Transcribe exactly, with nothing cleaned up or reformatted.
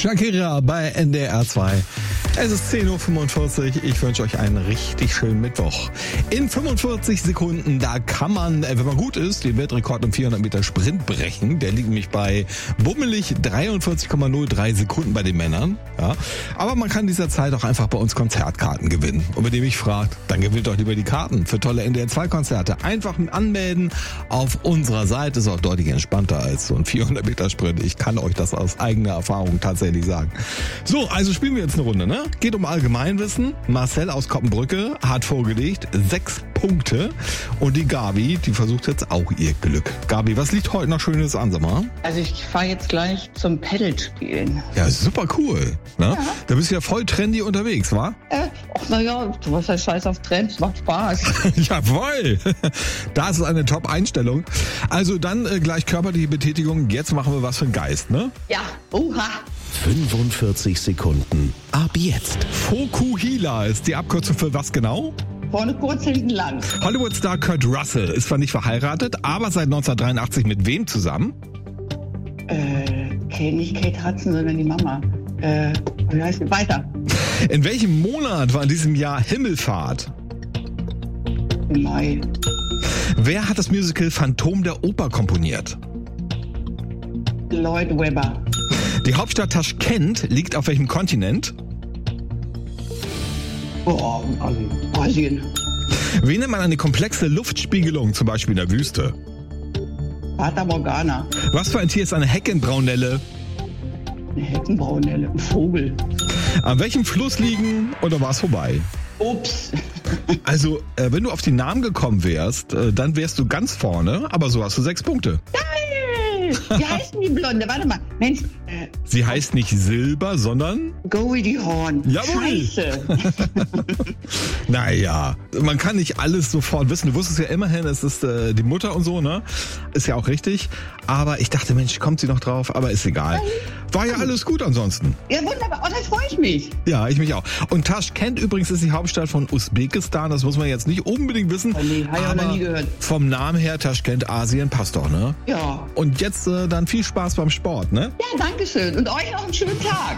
Shakira bei N D R zwei. Es ist zehn Uhr fünfundvierzig. Ich wünsche euch einen richtig schönen Mittwoch. In fünfundvierzig Sekunden, da kann man, wenn man gut ist, den Weltrekord im vierhundert Meter Sprint brechen. Der liegt nämlich bei bummelig dreiundvierzig Komma null drei Sekunden bei den Männern. Ja. Aber man kann in dieser Zeit auch einfach bei uns Konzertkarten gewinnen. Und wenn ihr mich fragt, dann gewinnt doch lieber die Karten für tolle N D R zwei Konzerte. Einfach anmelden auf unserer Seite. Ist auch deutlich entspannter als so ein vierhundert Meter Sprint. Ich kann euch das aus eigener Erfahrung tatsächlich sagen. So, also spielen wir jetzt eine Runde, ne? Geht um Allgemeinwissen. Marcel aus Koppenbrücke hat vorgelegt sechs Punkte. Und die Gabi, die versucht jetzt auch ihr Glück. Gabi, was liegt heute noch Schönes an, sag mal? Also ich fahre jetzt gleich zum Paddle-Spielen. Ja, super cool. Ne? Ja. Da bist du ja voll trendy unterwegs, wa? Äh, ach naja, was heißt Scheiß auf Trends? Macht Spaß. Jawohl. Das ist eine Top-Einstellung. Also dann äh, gleich körperliche Betätigung. Jetzt machen wir was für den Geist, ne? Ja, oha. fünfundvierzig Sekunden. Ab jetzt. Fokuhila ist die Abkürzung für was genau? Vorne kurz, hinten lang. Hollywood-Star Kurt Russell ist zwar nicht verheiratet, aber seit neunzehnhundertdreiundachtzig mit wem zusammen? Äh, Kate, nicht Kate Hudson, sondern die Mama. Äh, wie heißt die? Weiter. In welchem Monat war in diesem Jahr Himmelfahrt? Im Mai. Wer hat das Musical Phantom der Oper komponiert? Lloyd Webber. Die Hauptstadt Taschkent liegt auf welchem Kontinent? Boah, Asien. Wie nennt man eine komplexe Luftspiegelung, zum Beispiel in der Wüste? Fata Morgana. Was für ein Tier ist eine Heckenbraunelle? Eine Heckenbraunelle. Ein Vogel. An welchem Fluss liegen oder war es vorbei? Ups. Also, äh, wenn du auf den Namen gekommen wärst, äh, dann wärst du ganz vorne, aber so hast du sechs Punkte. Geil! Wie heißt denn die Blonde? Warte mal. Mensch. Äh, Sie heißt nicht Silber, sondern... Goldie Hawn. Jawohl. Scheiße. Naja, man kann nicht alles sofort wissen. Du wusstest ja immerhin, es ist äh, die Mutter und so, ne? Ist ja auch richtig. Aber ich dachte, Mensch, kommt sie noch drauf? Aber ist egal. War ja alles gut ansonsten. Ja, wunderbar. Oh, das freue ich mich. Ja, ich mich auch. Und Taschkent übrigens ist die Hauptstadt von Usbekistan. Das muss man jetzt nicht unbedingt wissen. Oh nee, habe ich auch noch nie gehört. Vom Namen her, Taschkent, Asien, passt doch, ne? Ja. Und jetzt äh, dann viel Spaß beim Sport, ne? Ja, danke schön. Und euch noch einen schönen Tag.